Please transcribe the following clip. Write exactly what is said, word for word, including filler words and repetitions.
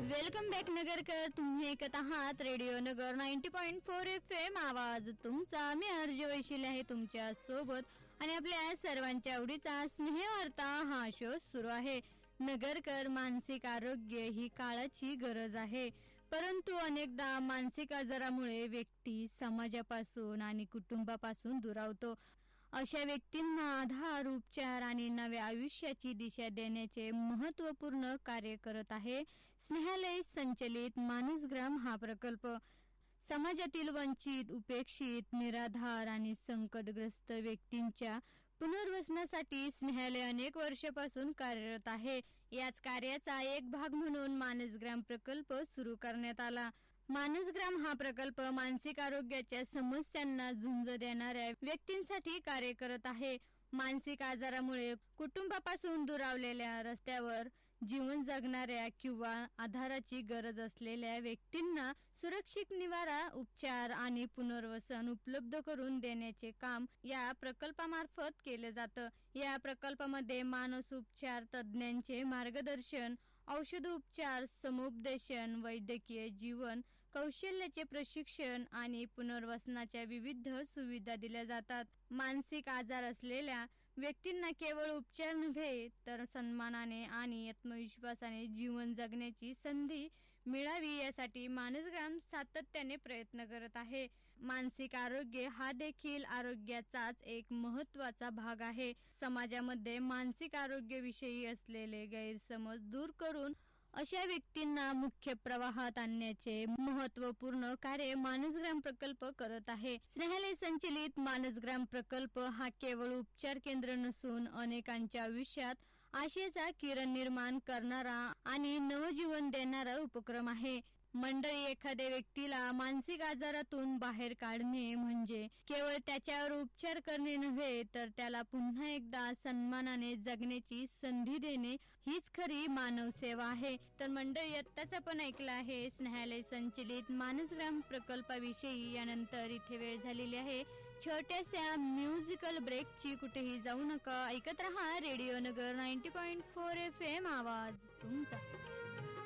Welcome back Nagarkar. तुम्ही ऐकत आहात रेडिओ नगर ninety point four F M. आवाज तुमचा. मी अर्ज वैशिल आहे तुमच्या सोबत आणि आपल्या सर्वांच्या आवडीचा स्नेहवार्ता हा शो सुरू आहे. नगरकर, मानसिक आरोग्य ही काळाची गरज आहे, परंतु अनेकदा मानसिक आजारामुळे व्यक्ती समाजापासून आणि कुटुंबापासून दुरावतो. अशा व्यक्तींना आधार, उपचार आणि नव्या आयुष्याची दिशा देण्याचे महत्त्वपूर्ण कार्य करत आहे स्नेहालय संचलित मानसग्राम हा प्रकल्प. समाजातील वंचित, उपेक्षित, निराधार आणि संकटग्रस्त व्यक्तींच्या पुनर्वसनासाठी स्नेहालय अनेक वर्षापासून कार्यरत आहे. याच कार्याचा एक भाग म्हणून मानसग्राम प्रकल्प सुरू करण्यात आला. मानसग्राम हा प्रकल्प मानसिक आरोग्याच्या समस्यांना झुंज देणाऱ्या व्यक्तींसाठी कार्य करत आहे. मानसिक आजारामुळे कुटुंबापासून दुरावलेल्या, रस्त्यावर जीवन जगणाऱ्या किंवा आधाराची गरज असलेल्या व्यक्तींना सुरक्षित निवारा, उपचार आणि पुनर्वसन उपलब्ध करून देण्याचे काम या प्रकल्पामार्फत केले जातं. या प्रकल्पामध्ये मानसोपचार तज्ज्ञांचे मार्गदर्शन, औषधोपचार, समुपदेशन, वैद्यकीय जीवन कौशल्याचे प्रशिक्षण आणि पुनर्वसनाच्या विविध सुविधा दिल्या जातात. मानसिक आजार असलेल्या व्यक्तींना केवळ उपचार नव्हे तर सन्मानाने आणि आत्मविश्वासाने जीवन जगण्याची संधी मिळावी यासाठी मानसग्राम सातत्याने प्रयत्न करत आहे. मानसिक आरोग्य हा देखील आरोग्याचाच एक महत्त्वाचा भाग आहे. समाजामध्ये मानसिक आरोग्याविषयी असलेले गैरसमज दूर करून अशा व्यक्तींना मुख्य प्रवाहात आणण्याचे महत्त्वपूर्ण कार्य मानसग्राम प्रकल्प करत आहे. स्नेहालय संचलित मानसग्राम प्रकल्प हा केवळ उपचार केंद्र नसून अनेकांच्या आयुष्यात आशेचा किरण निर्माण करणारा आणि नवजीवन देणारा उपक्रम आहे. मंडळी, एखाद्या व्यक्तीला मानसिक आजारातून बाहेर काढणे म्हणजे केवळ त्याच्यावर उपचार करणे नव्हे तर त्याला पुन्हा एकदा सन्मानाने जगण्याची संधी देणे हीच खरी मानव सेवा आहे. तर मंडळी, आत्ताच आपण ऐकलं आहे स्नेहालय संचलित मानसग्राम प्रकल्पाविषयी. यानंतर इथे वेळ झालेली आहे छोट्याशा म्युझिकल ब्रेकची. कुठेही जाऊ नका, ऐकत रहा रेडिओ नगर ninety point four F M. आवाज तुमचा.